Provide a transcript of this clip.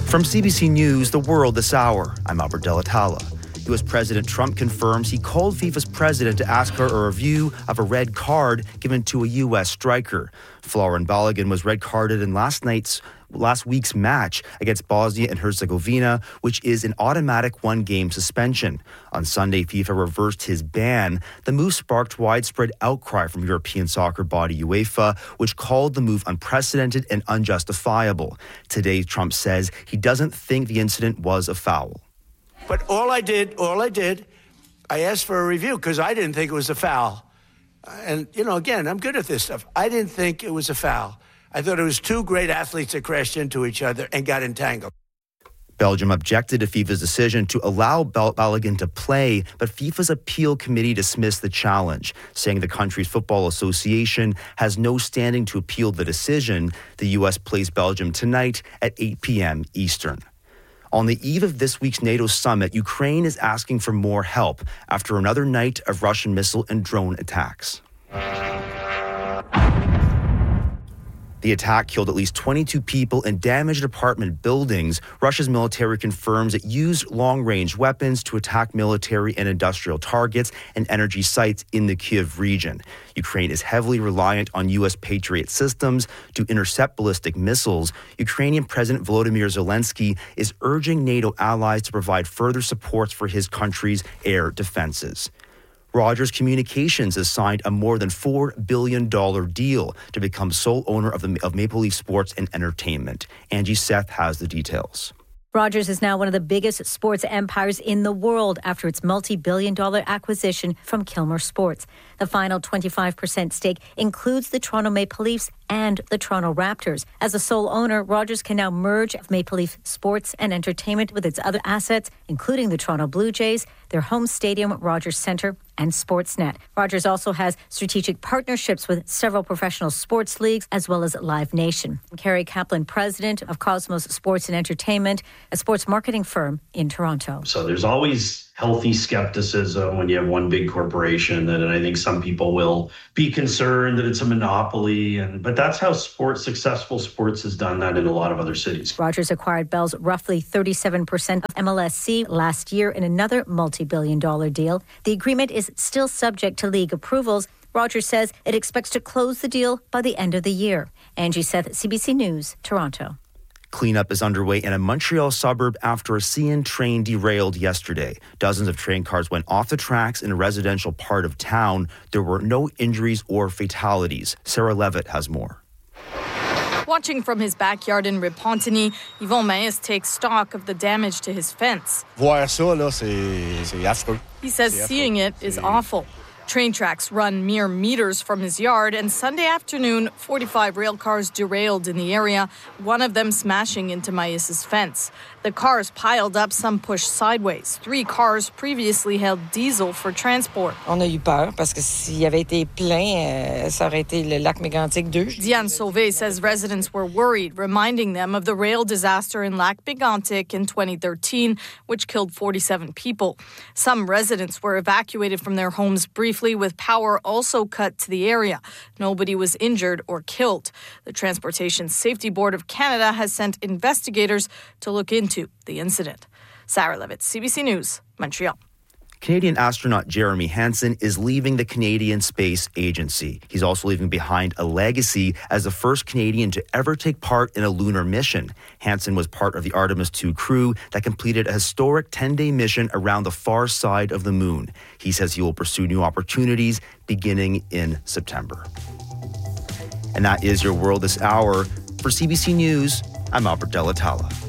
From CBC News, The World This Hour, I'm Albert Delatala. U.S. President Trump confirms he called FIFA's president to ask for a review of a red card given to a U.S. striker. Florin Balogun was red carded in last week's match against Bosnia and Herzegovina, which is an automatic one-game suspension. On Sunday, FIFA reversed his ban. The move sparked widespread outcry from European soccer body UEFA, which called the move unprecedented and unjustifiable. Today, Trump says he doesn't think the incident was a foul. But all I did, I asked for a review because I didn't think it was a foul. And, again, I'm good at this stuff. I didn't think it was a foul. I thought it was two great athletes that crashed into each other and got entangled. Belgium objected to FIFA's decision to allow Balogun to play, but FIFA's appeal committee dismissed the challenge, saying the country's football association has no standing to appeal the decision. The U.S. plays Belgium tonight at 8 p.m. Eastern. On the eve of this week's NATO summit, Ukraine is asking for more help after another night of Russian missile and drone attacks. The attack killed at least 22 people and damaged apartment buildings. Russia's military confirms it used long-range weapons to attack military and industrial targets and energy sites in the Kyiv region. Ukraine is heavily reliant on U.S. Patriot systems to intercept ballistic missiles. Ukrainian President Volodymyr Zelensky is urging NATO allies to provide further supports for his country's air defenses. Rogers Communications has signed a more than $4 billion deal to become sole owner of Maple Leaf Sports and Entertainment. Angie Seth has the details. Rogers is now one of the biggest sports empires in the world after its multi-billion-dollar acquisition from Kilmer Sports. The final 25% stake includes the Toronto Maple Leafs and the Toronto Raptors. As a sole owner, Rogers can now merge Maple Leaf Sports and Entertainment with its other assets, including the Toronto Blue Jays, their home stadium, Rogers Centre, and Sportsnet. Rogers also has strategic partnerships with several professional sports leagues as well as Live Nation. Carrie Kaplan, president of Cosmos Sports and Entertainment, a sports marketing firm in Toronto. So there's always healthy skepticism when you have one big corporation, and I think some people will be concerned that it's a monopoly, but that's how successful sports has done that in a lot of other cities. Rogers acquired Bell's roughly 37% of MLSC last year in another multi-billion-dollar deal. The agreement is still subject to league approvals. Rogers says it expects to close the deal by the end of the year. Angie Seth, CBC News, Toronto. Cleanup is underway in a Montreal suburb after a CN train derailed yesterday. Dozens of train cars went off the tracks in a residential part of town. There were no injuries or fatalities. Sarah Levitt has more. Watching from his backyard in Repentigny, Yvon Maes takes stock of the damage to his fence. Voir ça, là, c'est affreux. He says seeing it is awful. Train tracks run mere meters from his yard, and Sunday afternoon, 45 rail cars derailed in the area, one of them smashing into Maes' fence. The cars piled up, some pushed sideways. 3 cars previously held diesel for transport. On a eu peur parce que s'il avait été plein, ça aurait été le lac Mégantic 2. Diane Sauvé says residents were worried, reminding them of the rail disaster in Lac Mégantic in 2013, which killed 47 people. Some residents were evacuated from their homes briefly, with power also cut to the area. Nobody was injured or killed. The Transportation Safety Board of Canada has sent investigators to look into the incident. Sarah Levitt, CBC News, Montreal. Canadian astronaut Jeremy Hansen is leaving the Canadian Space Agency. He's also leaving behind a legacy as the first Canadian to ever take part in a lunar mission. Hansen was part of the Artemis II crew that completed a historic 10-day mission around the far side of the moon. He says he will pursue new opportunities beginning in September. And that is your World This Hour. For CBC News, I'm Albert Delatala.